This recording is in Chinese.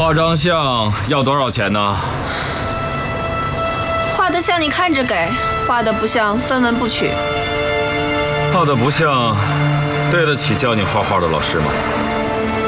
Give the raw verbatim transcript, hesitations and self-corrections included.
画张像要多少钱呢？ 画的像你看着给，画的不像分文不取。 画的不像，对得起教你画画的老师吗？